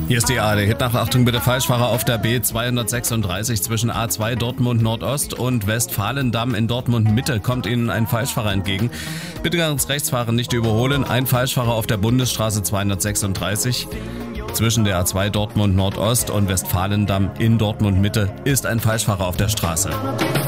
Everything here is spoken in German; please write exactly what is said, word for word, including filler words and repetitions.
Hier ist die A R D Hit nach Achtung bitte Falschfahrer auf der B zweihundertsechsunddreißig zwischen A zwei Dortmund Nordost und Westfalendamm in Dortmund Mitte kommt Ihnen ein Falschfahrer entgegen. Bitte ganz rechts fahren, nicht überholen. Ein Falschfahrer auf der Bundesstraße zweihundertsechsunddreißig. Zwischen der A zwei Dortmund Nordost und Westfalendamm in Dortmund Mitte ist ein Falschfahrer auf der Straße.